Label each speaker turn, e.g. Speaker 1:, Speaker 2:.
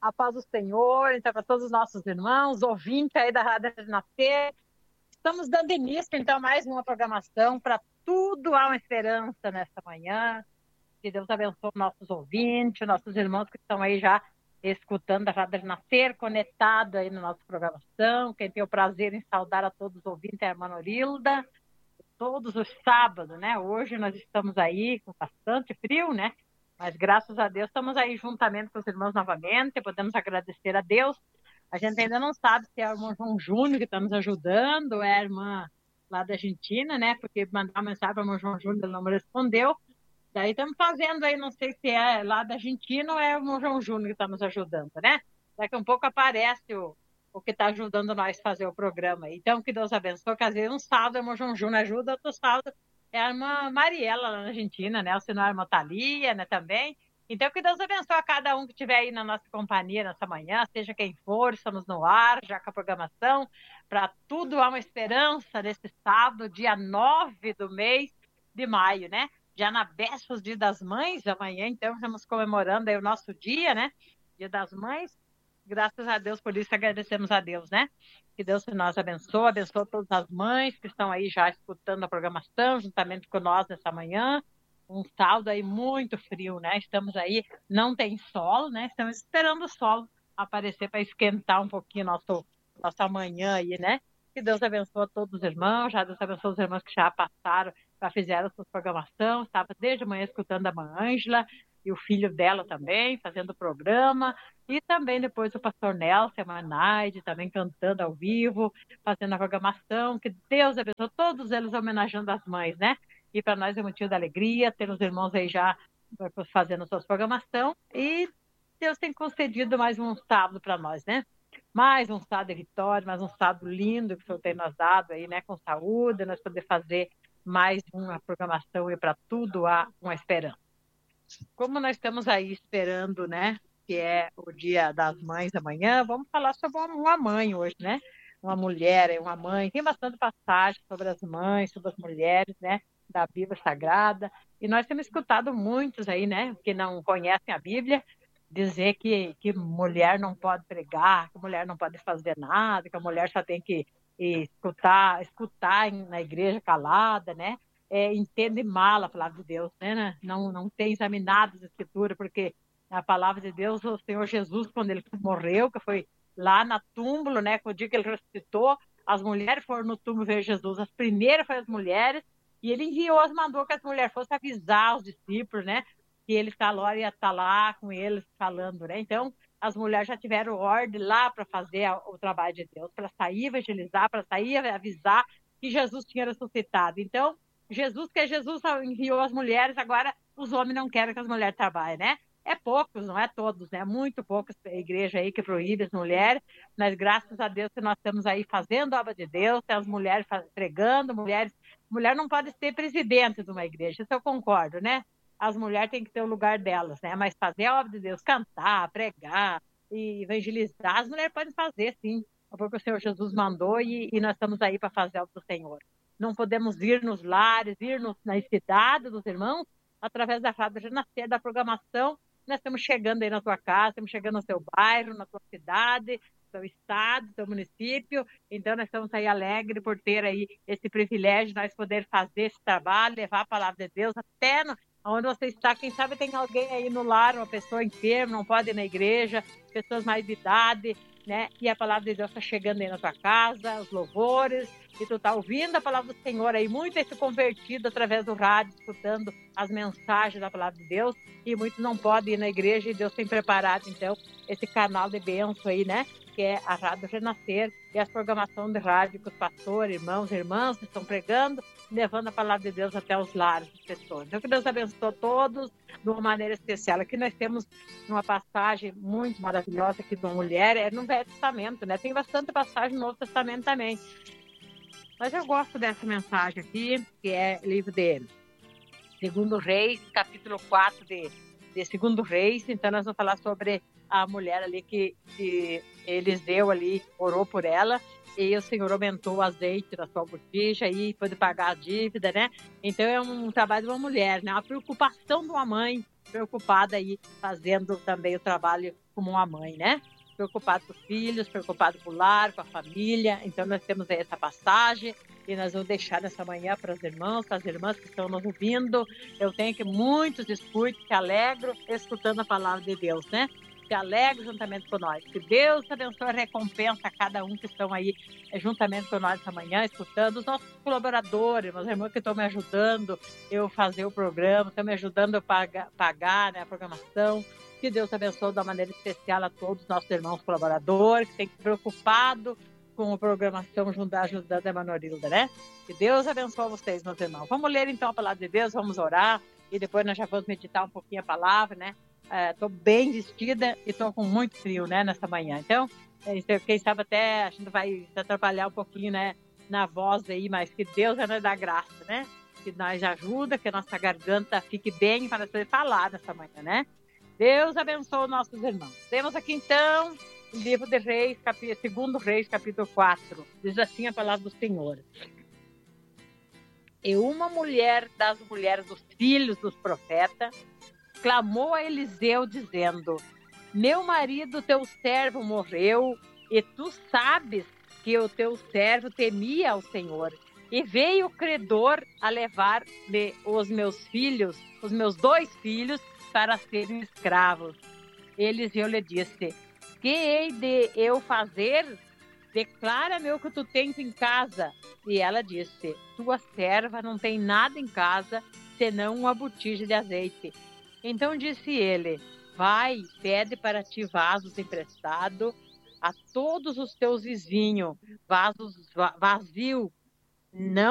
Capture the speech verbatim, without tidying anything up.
Speaker 1: A paz do Senhor, então, para todos os nossos irmãos, ouvintes aí da Rádio Renascer. Estamos dando início, então, a mais uma programação para tudo há uma esperança nesta manhã. Que Deus abençoe nossos ouvintes, nossos irmãos que estão aí já escutando a Rádio Renascer, conectado aí na nossa programação. Quem tem o prazer em saudar a todos os ouvintes é a irmã Norilda. Todos os sábados, né? Hoje nós estamos aí com bastante frio, né? Mas graças a Deus estamos aí juntamente com os irmãos novamente, podemos agradecer a Deus. A gente ainda não sabe se é o irmão João Júnior que está nos ajudando, ou é a irmã lá da Argentina, né? Porque mandar uma mensagem para o irmão João Júnior, ele não me respondeu. Daí estamos fazendo aí, não sei se é lá da Argentina ou é o irmão João Júnior que está nos ajudando, né? Daqui a um pouco aparece o, o que está ajudando nós a fazer o programa. Então, que Deus abençoe, que às vezes um sábado o irmão João Júnior ajuda, outro sábado é a irmã Mariela lá na Argentina, né? Ou se não, a irmã Thalia, né, também. Então, que Deus abençoe a cada um que estiver aí na nossa companhia nessa manhã, seja quem for, estamos no ar, já com a programação, para tudo há uma esperança nesse sábado, dia nove do mês de maio, né? Já na véspera do Dia das Mães, amanhã, então, estamos comemorando aí o nosso dia, né? Dia das Mães. Graças a Deus, por isso agradecemos a Deus, né? Que Deus nos abençoe, abençoe todas as mães que estão aí já escutando a programação, juntamente com nós nessa manhã. Um saldo aí muito frio, né? Estamos aí, não tem sol, né? Estamos esperando o sol aparecer para esquentar um pouquinho nosso, nossa manhã aí, né? Que Deus abençoe a todos os irmãos, já Deus abençoe os irmãos que já passaram, já fizeram a sua programação, estava desde manhã escutando a mãe Ângela e o filho dela também, fazendo o programa, e também depois o pastor Nelson, a Manaide, também cantando ao vivo, fazendo a programação, que Deus abençoe todos eles homenageando as mães, né? E para nós é motivo de alegria ter os irmãos aí já fazendo a sua programação, e Deus tem concedido mais um sábado para nós, né? Mais um sábado de vitória, mais um sábado lindo que o Senhor tem nos dado aí, né? Com saúde, nós poder fazer mais uma programação e para tudo há uma esperança. Como nós estamos aí esperando, né? Que é o Dia das Mães amanhã, vamos falar sobre uma mãe hoje, né? Uma mulher, uma mãe. Tem bastante passagem sobre as mães, sobre as mulheres, né? Da Bíblia Sagrada. E nós temos escutado muitos aí, né? Que não conhecem a Bíblia, dizer que, que mulher não pode pregar, que mulher não pode fazer nada, que a mulher só tem que escutar, escutar na igreja calada, né? É, entende mal a palavra de Deus, né? Não, não tem examinado as escrituras, porque a palavra de Deus, o Senhor Jesus, quando ele morreu, que foi lá na túmulo, né? Com o dia que ele ressuscitou, as mulheres foram no túmulo ver Jesus, as primeiras foram as mulheres, e ele enviou, as mandou que as mulheres fossem avisar os discípulos, né? Que ele calor ia estar lá com eles falando, né? Então, as mulheres já tiveram ordem lá para fazer o trabalho de Deus, para sair evangelizar, para sair avisar que Jesus tinha ressuscitado. Então, Jesus, que é Jesus, enviou as mulheres, agora os homens não querem que as mulheres trabalhem, né? É poucos, não é todos, né? Muito poucas igrejas aí que proíbem as mulheres, mas graças a Deus que nós estamos aí fazendo a obra de Deus, tem as mulheres pregando, mulheres... Mulher não pode ser presidente de uma igreja, isso eu concordo, né? As mulheres têm que ter o lugar delas, né? Mas fazer a obra de Deus, cantar, pregar e evangelizar, as mulheres podem fazer, sim, porque o Senhor Jesus mandou e, e nós estamos aí para fazer a obra do Senhor. Não podemos ir nos lares, ir nos, nas cidades dos irmãos, através da Rádio Renascer, da programação. Nós estamos chegando aí na tua casa, estamos chegando no seu bairro, na tua cidade, no seu estado, no seu município. Então, nós estamos aí alegres por ter aí esse privilégio de nós poder fazer esse trabalho, levar a palavra de Deus até no, onde você está. Quem sabe tem alguém aí no lar, uma pessoa enferma, não pode ir na igreja, pessoas mais de idade, né? E a palavra de Deus está chegando aí na tua casa, os louvores, e tu está ouvindo a palavra do Senhor aí, muito esse convertido através do rádio, escutando as mensagens da palavra de Deus, e muitos não podem ir na igreja, e Deus tem preparado, então, esse canal de bênção aí, né? Que é a Rádio Renascer, e as programações de rádio que os pastores, irmãos e irmãs estão pregando, levando a palavra de Deus até os lares das pessoas. Então, que Deus abençoe todos de uma maneira especial. Aqui nós temos uma passagem muito maravilhosa aqui de uma mulher, é no Velho Testamento, né? Tem bastante passagem no Novo Testamento também. Mas eu gosto dessa mensagem aqui, que é livro de Segundo Reis, capítulo quatro de, de Segundo Reis. Então, nós vamos falar sobre a mulher ali que, que Eliseu ali orou por ela, e o Senhor aumentou o azeite da sua botija e pôde pagar a dívida, né? Então, é um trabalho de uma mulher, né? Uma preocupação de uma mãe preocupada aí, fazendo também o trabalho como uma mãe, né? Preocupado com os filhos, preocupado com o lar, com a família. Então, nós temos aí essa passagem e nós vamos deixar nessa manhã para os irmãos, para as irmãs que estão nos ouvindo. Eu tenho que muitos escutem, se alegram escutando a palavra de Deus, né? Se alegram juntamente com nós. Que Deus abençoe e recompensa a cada um que estão aí juntamente com nós essa manhã, escutando. Os nossos colaboradores, meus irmãos que estão me ajudando eu fazer o programa, estão me ajudando a pagar, pagar né, a programação. Que Deus abençoe de uma maneira especial a todos os nossos irmãos colaboradores, que têm se preocupado com a programação junto, ajudando a Emanuelilda, né? Que Deus abençoe vocês, meus irmãos. Vamos ler então a palavra de Deus, vamos orar e depois nós já vamos meditar um pouquinho a palavra, né? Estou é, bem vestida e estou com muito frio, né, nessa manhã. Então, é, quem sabe até a gente vai se atrapalhar um pouquinho, né, na voz aí, mas que Deus vai nos dar graça, né? Que nós ajuda, que a nossa garganta fique bem para poder falar nessa manhã, né? Deus abençoe nossos irmãos. Temos aqui então o livro de Reis, capítulo, segundo Reis, capítulo quatro. Diz assim a palavra do Senhor. E uma mulher das mulheres dos filhos dos profetas clamou a Eliseu dizendo: meu marido, teu servo, morreu, e tu sabes que o teu servo temia ao Senhor. E veio o credor a levar-me os meus filhos, os meus dois filhos, para serem escravos. Eliseu lhe disse: que hei de eu fazer? Declara-me o que tu tens em casa. E ela disse: tua serva não tem nada em casa, senão uma botija de azeite. Então disse ele: vai, pede para ti vasos emprestados a todos os teus vizinhos, vasos vazios, não